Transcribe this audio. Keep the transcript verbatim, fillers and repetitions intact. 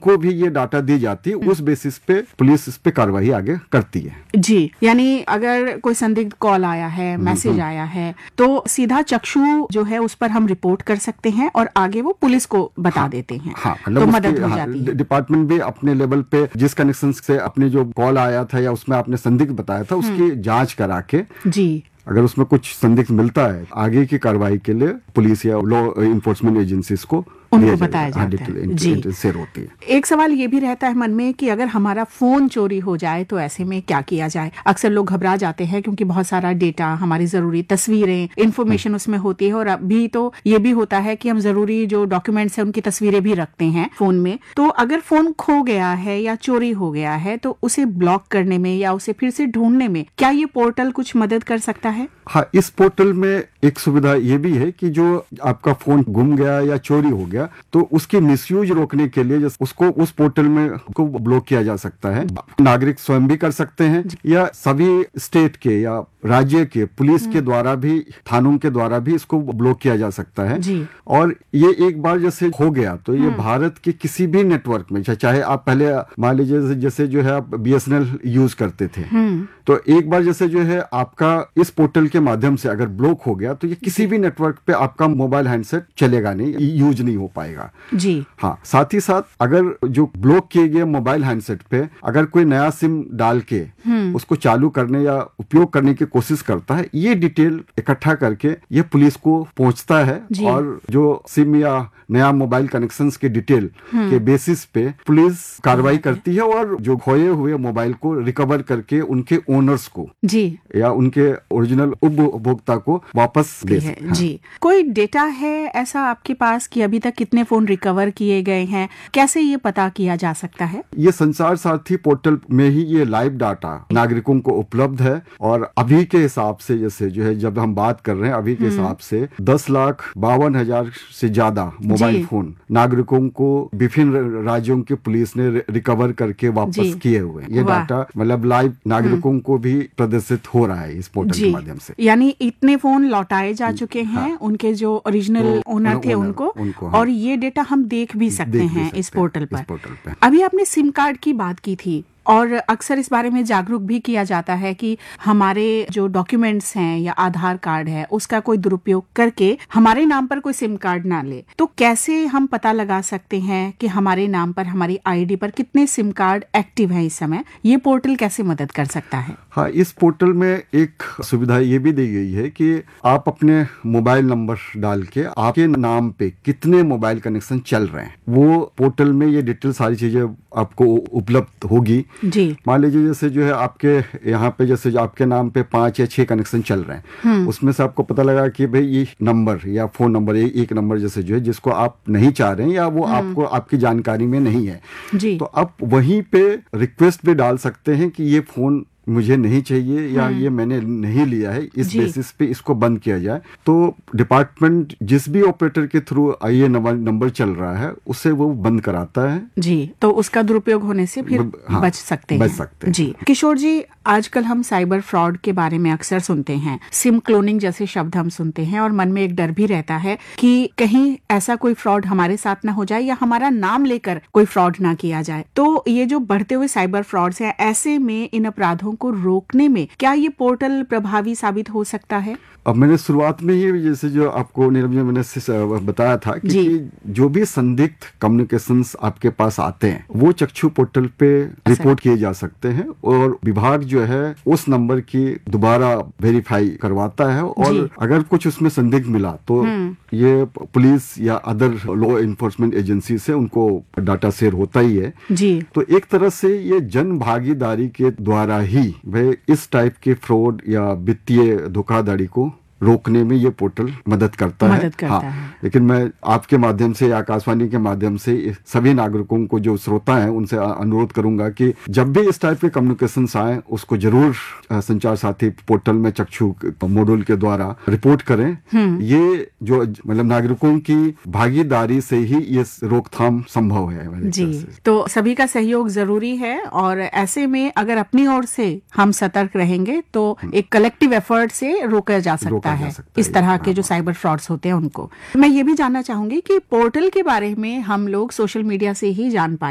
उनको भी ये डाटा दी जाती है, उस बेसिस पे पुलिस इस पे कार्रवाई आगे करती है। जी, यानी अगर कोई संदिग्ध कॉल आया है, मैसेज आया है, तो सीधा चक्षु जो है उस पर हम रिपोर्ट कर सकते हैं और आगे वो पुलिस को बता हाँ, देते हैं। हाँ, तो मदद हो हाँ, जाती है। डिपार्टमेंट भी अपने लेवल पे जिस कनेक्शन से अपने जो कॉल आया था या उसमें आपने संदिग्ध बताया था उसकी जांच करा के जी अगर उसमें कुछ संदिग्ध मिलता है आगे की कार्रवाई के लिए पुलिस या लॉ इन्फोर्समेंट एजेंसीज को उनको बताया जाता है। जी, शेयर होती है। एक सवाल ये भी रहता है मन में कि अगर हमारा फोन चोरी हो जाए तो ऐसे में क्या किया जाए। अक्सर लोग घबरा जाते हैं क्योंकि बहुत सारा डेटा, हमारी जरूरी तस्वीरें, इंफॉर्मेशन उसमें होती है और अभी तो ये भी होता है कि हम जरूरी जो डॉक्यूमेंट्स है उनकी तस्वीरें भी रखते हैं फोन में। तो अगर फोन खो गया है या चोरी हो गया है तो उसे ब्लॉक करने में या उसे फिर से ढूंढने में क्या ये पोर्टल कुछ मदद कर सकता है? हाँ, इस पोर्टल में एक सुविधा ये भी है कि जो आपका फोन गुम गया या चोरी हो गया तो उसकी मिसयूज रोकने के लिए उसको उस पोर्टल में को ब्लॉक किया जा सकता है। नागरिक स्वयं भी कर सकते हैं या सभी स्टेट के या राज्य के पुलिस के द्वारा भी, थानों के द्वारा भी इसको ब्लॉक किया जा सकता है। और ये एक बार जैसे हो गया तो ये भारत के किसी भी नेटवर्क में, चाहे आप पहले मान लीजिए जैसे जो है आप B S N L use करते थे, तो एक बार जैसे जो है आपका इस पोर्टल के माध्यम से अगर ब्लॉक हो गया तो ये किसी भी नेटवर्क पे आपका मोबाइल हैंडसेट चलेगा नहीं, यूज नहीं हो पाएगा। जी हाँ, साथ ही साथ अगर जो ब्लॉक किए गए मोबाइल हैंडसेट पे अगर कोई नया सिम डाल के उसको चालू करने या उपयोग करने की कोशिश करता है, ये डिटेल इकट्ठा करके ये पुलिस को पहुंचता है और जो सिम या नया मोबाइल कनेक्शंस के डिटेल के बेसिस पे पुलिस कार्रवाई करती है और जो खोए हुए मोबाइल को रिकवर करके उनके ओनर्स को जी या उनके ओरिजिनल उपभोक्ता को वापस दे है। हाँ। जी, कोई डेटा है ऐसा आपके पास कि अभी तक कितने फोन रिकवर किए गए हैं, कैसे ये पता किया जा सकता है? ये संचार साथी पोर्टल में ही ये लाइव डाटा नागरिकों को उपलब्ध है और अभी के हिसाब से जैसे जो है जब हम बात कर रहे हैं अभी के हिसाब से दस लाख बावन हजार से ज्यादा मोबाइल फोन नागरिकों को विभिन्न राज्यों के पुलिस ने रिकवर करके वापस किए हुए। ये डाटा मतलब लाइव नागरिकों को भी प्रदर्शित हो रहा है इस पोर्टल के माध्यम से। यानी इतने फोन लौटाए जा चुके हैं, हाँ, उनके जो ओरिजिनल ओनर थे उनको, उनको हाँ, और ये डेटा हम देख भी सकते देख हैं भी सकते इस पोर्टल पर। इस पोर्टल पर अभी आपने सिम कार्ड की बात की थी और अक्सर इस बारे में जागरूक भी किया जाता है कि हमारे जो डॉक्यूमेंट्स हैं या आधार कार्ड है उसका कोई दुरुपयोग करके हमारे नाम पर कोई सिम कार्ड ना ले। तो कैसे हम पता लगा सकते हैं कि हमारे नाम पर, हमारी आईडी पर कितने सिम कार्ड एक्टिव हैं इस समय? ये पोर्टल कैसे मदद कर सकता है? हाँ, इस पोर्टल में एक सुविधा ये भी दी गई है कि आप अपने मोबाइल नंबर डाल के आपके नाम पे कितने मोबाइल कनेक्शन चल रहे हैं वो पोर्टल में ये डिटेल सारी चीजें आपको उपलब्ध होगी। जी, मान लीजिए जैसे जो है आपके यहाँ पे जैसे जो आपके नाम पे पांच या छह कनेक्शन चल रहे हैं, उसमें से आपको पता लगा कि भाई ये नंबर या फोन नंबर एक नंबर जैसे जो है जिसको आप नहीं चाह रहे हैं या वो आपको आपकी जानकारी में नहीं है, जी, तो आप वहीं पे रिक्वेस्ट भी डाल सकते हैं कि ये फोन मुझे नहीं चाहिए या ये मैंने नहीं लिया है, इस बेसिस पे इसको बंद किया जाए। तो डिपार्टमेंट जिस भी ऑपरेटर के थ्रू ये नंबर चल रहा है उससे वो बंद कराता है। जी, तो उसका दुरुपयोग होने से फिर हाँ, बच सकते हैं। बच सकते हैं। जी, किशोर जी, आजकल हम साइबर फ्रॉड के बारे में अक्सर सुनते हैं, सिम क्लोनिंग जैसे शब्द हम सुनते हैं और मन में एक डर भी रहता है कि कहीं ऐसा कोई फ्रॉड हमारे साथ ना हो जाए या हमारा नाम लेकर कोई फ्रॉड ना किया जाए। तो ये जो बढ़ते हुए साइबर फ्रॉड्स हैं, ऐसे में इन अपराधों को रोकने में क्या ये पोर्टल प्रभावी साबित हो सकता है? अब मैंने शुरुआत में ही जैसे जो आपको नीरज मैंने बताया था कि जो भी संदिग्ध कम्युनिकेशंस आपके पास आते हैं वो चक्षु पोर्टल पे रिपोर्ट किए जा सकते हैं और विभाग जो है उस नंबर की दोबारा वेरीफाई करवाता है और अगर कुछ उसमें संदिग्ध मिला तो ये पुलिस या अदर लॉ इन्फोर्समेंट एजेंसी से उनको डाटा शेयर होता ही है। जी, तो एक तरह से ये जन भागीदारी के द्वारा ही वह इस टाइप के फ्रॉड या वित्तीय धोखाधड़ी को रोकने में ये पोर्टल मदद करता मदद है। करता हाँ, है। लेकिन मैं आपके माध्यम से आकाशवाणी के माध्यम से सभी नागरिकों को जो श्रोता हैं उनसे अनुरोध करूंगा कि जब भी इस टाइप के कम्युनिकेशंस आए उसको जरूर संचार साथी पोर्टल में चक्षु मॉड्यूल के द्वारा रिपोर्ट करें। ये जो मतलब नागरिकों की भागीदारी से ही ये रोकथाम संभव है। जी, तो सभी का सहयोग जरूरी है और ऐसे में अगर अपनी ओर से हम सतर्क रहेंगे तो एक कलेक्टिव एफर्ट से रोका जा सकता है इस तरह के जो साइबर फ्रॉड्स होते हैं उनको। मैं ये भी जानना चाहूंगी कि पोर्टल के बारे में हम लोग सोशल मीडिया से ही जान पाए